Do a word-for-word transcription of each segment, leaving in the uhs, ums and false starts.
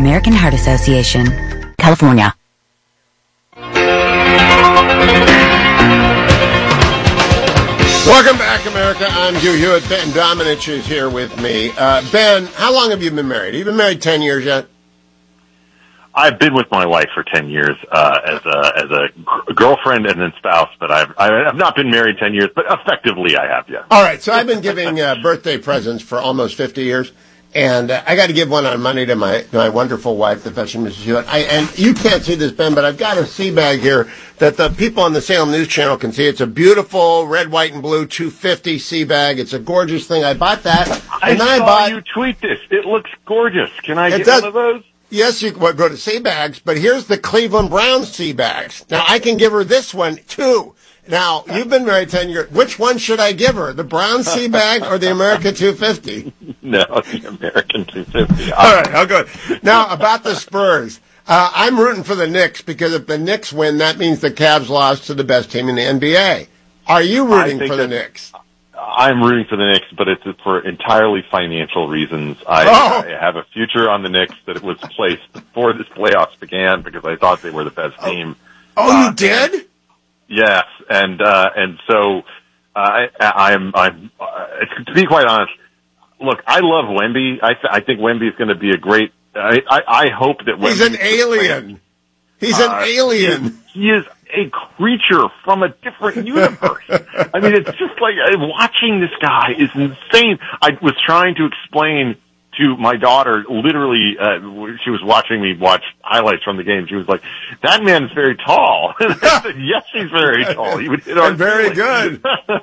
American Heart Association. California. Welcome back, America. I'm Hugh Hewitt. Ben Domenech is here with me. Uh, Ben, how long have you been married? Have you been married ten years yet? I've been with my wife for ten years uh, as a as a g- girlfriend and then spouse, but I've I've not been married ten years, but effectively I have, yeah. All right, so I've been giving uh, birthday presents for almost fifty years, and uh, I got to give one on Monday to my to my wonderful wife, the fetching Missus Hewitt. I, and you can't see this, Ben, but I've got a sea bag here that the people on the Salem News Channel can see. It's a beautiful red, white, and blue two fifty sea bag. It's a gorgeous thing. I bought that. I and saw I bought, you tweet this. It looks gorgeous. Can I it get does, one of those? Yes, you can go to sea bags, but here's the Cleveland Browns sea bags. Now, I can give her this one, too. Now, you've been married ten years. Which one should I give her, the Browns sea bag or the America two fifty? No, the American two fifty. All right, I'll go. Now, about the Spurs. Uh, I'm rooting for the Knicks because if the Knicks win, that means the Cavs lost to the best team in the N B A. Are you rooting for the Knicks? I'm rooting for the Knicks, but it's for entirely financial reasons. I, Oh. I have a future on the Knicks that was placed before this playoffs began because I thought they were the best team. Oh, uh, you did? Yes, and uh, and so uh, I, I'm I'm uh, to be quite honest. Look, I love Wemby. I th- I think Wemby is going to be a great. I I, I hope that Wemby he's an alien. He's an uh, alien. He, he is a creature from a different universe. I mean, it's just like uh, watching this guy is insane. I was trying to explain to my daughter, literally, uh, she was watching me watch highlights from the game. She was like, "That man is very tall." And I said, "Yes, he's very tall. He would hit our and very good."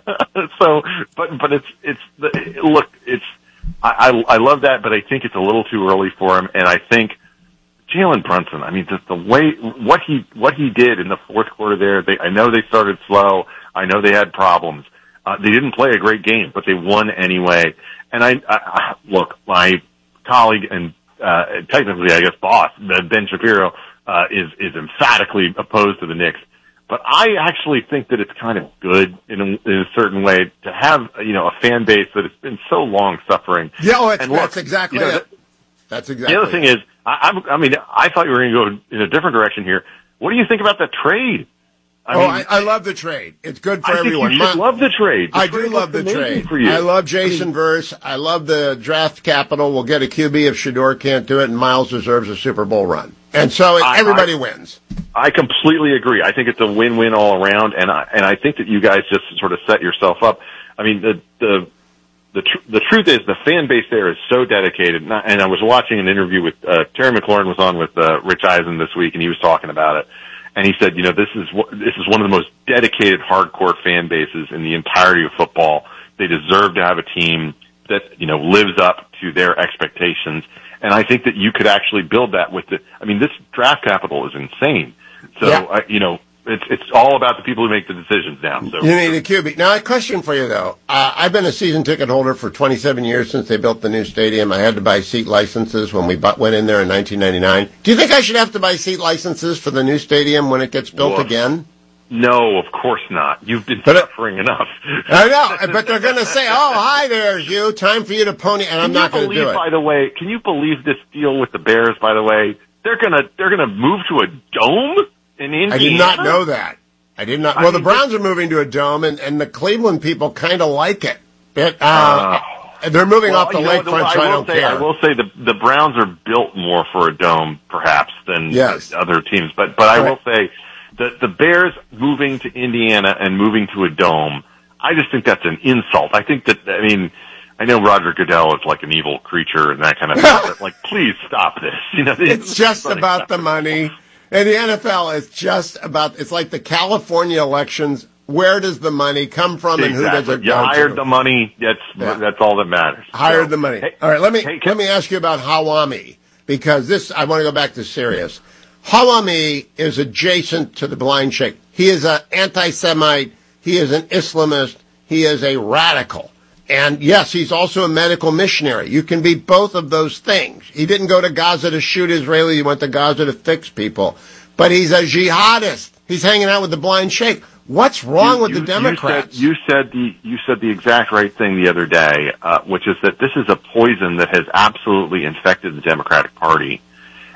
So, but but it's it's the, look, it's I, I I love that, but I think it's a little too early for him, and I think Jalen Brunson. I mean, just the way what he what he did in the fourth quarter there. They, I know they started slow. I know they had problems. Uh, they didn't play a great game, but they won anyway. And I, I look, my colleague and uh, technically, I guess, boss Ben Shapiro uh, is is emphatically opposed to the Knicks. But I actually think that it's kind of good in a, in a certain way to have you know a fan base that has been so long suffering. Yeah, oh, it's, and look, that's exactly you know, it. That's exactly. The other thing it. is, I, I'm, I mean, I thought you were going to go in a different direction here. What do you think about that trade? I oh, mean, I, I love the trade. It's good for I think everyone. You should My, love the trade. The I trade do love the looks amazing trade. for you. I love Jason Verse. I love the draft capital. We'll get a Q B if Shedeur can't do it, and Miles deserves a Super Bowl run. And so it, I, everybody I, wins. I completely agree. I think it's a win-win all around, and I and I think that you guys just sort of set yourself up. I mean, the the the tr- the truth is the fan base there is so dedicated. And I, and I was watching an interview with uh, Terry McLaurin was on with uh, Rich Eisen this week, and he was talking about it. And he said, you know, this is this is one of the most dedicated, hardcore fan bases in the entirety of football. They deserve to have a team that, you know, lives up to their expectations. And I think that you could actually build that with the, I mean, this draft capital is insane. So, yeah. uh, you know, it's it's all about the people who make the decisions now. So you need a Q B. Now, a question for you, though. Uh, I've been a season ticket holder for twenty-seven years since they built the new stadium. I had to buy seat licenses when we bu- went in there in nineteen ninety-nine. Do you think I should have to buy seat licenses for the new stadium when it gets built Woof. again? No, of course not. You've been but suffering it, enough. I know, but they're going to say, oh, hi there, Hugh. Time for you to pony, and can I'm not going to do it. By the way, can you believe this deal with the Bears, by the way? They're going to they're gonna move to a dome in Indiana? I did not know that. I did not. I Well, mean, the Browns are moving to a dome, and, and the Cleveland people kind of like it. It uh, uh, they're moving well, off the you know, lakefront, so I don't say, care. I will say the the Browns are built more for a dome, perhaps, than yes. other teams. But but I right. will say that the Bears moving to Indiana and moving to a dome, I just think that's an insult. I think that, I mean, I know Roger Goodell is like an evil creature and that kind of thing, but like, please stop this. You know, it's just about the money. And the N F L is just about, it's like the California elections. Where does the money come from exactly. and who does it you go to? You hired the money. That's, yeah. that's all that matters. Hired so, the money. Hey, all right, let me, hey, let me ask you about Hawami, because this, I want to go back to serious. Hawami is adjacent to the blind sheikh. He is an anti-Semite. He is an Islamist. He is a radical. And yes, he's also a medical missionary. You can be both of those things. He didn't go to Gaza to shoot Israelis. He went to Gaza to fix people. But he's a jihadist. He's hanging out with the blind sheikh. What's wrong you, with you, the Democrats? You said, you said the you said the exact right thing the other day, uh, which is that this is a poison that has absolutely infected the Democratic Party.